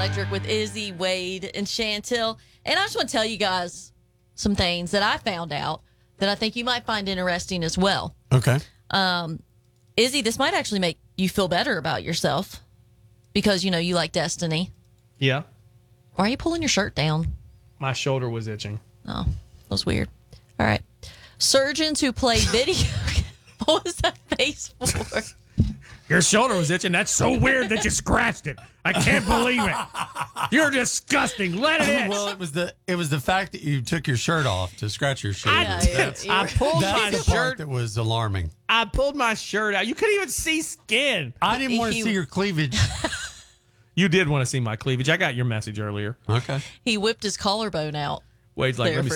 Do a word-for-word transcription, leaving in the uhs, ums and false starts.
Electric with Izzy, Wade, and Chantel. And I just want to tell you guys some things that I found out that I think you might find interesting as well. Okay. Um, Izzy, this might actually make you feel better about yourself because, you know, you like Destiny. Yeah. Why are you pulling your shirt down? My shoulder was itching. Oh, that was weird. All right. Surgeons who play video. What was that face for? Your shoulder was itching. That's so weird that you scratched it. I can't believe it. You're disgusting. Let it itch. Well, it was the it was the fact that you took your shirt off to scratch your shirt. I, Yeah, did. yeah, I pulled That's my the part shirt. that was alarming. I pulled my shirt out. You couldn't even see skin. I didn't want to He- see your cleavage. You did want to see my cleavage. I got your message earlier. Okay. He whipped his collarbone out. Wade's like, There let me